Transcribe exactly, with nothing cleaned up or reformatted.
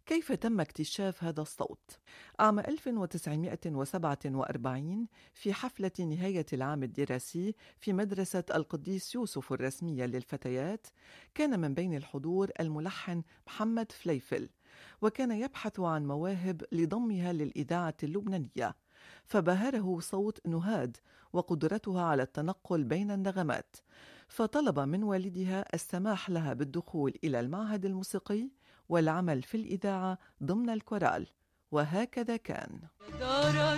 كيف تم اكتشاف هذا الصوت؟ عام ألف وتسعمائة وسبعة وأربعين في حفلة نهاية العام الدراسي في مدرسة القديس يوسف الرسمية للفتيات، كان من بين الحضور الملحن محمد فليفل، وكان يبحث عن مواهب لضمها للإذاعة اللبنانية، فبهره صوت نهاد وقدرتها على التنقل بين النغمات، فطلب من والدها السماح لها بالدخول إلى المعهد الموسيقي والعمل في الإذاعة ضمن الكورال، وهكذا كان.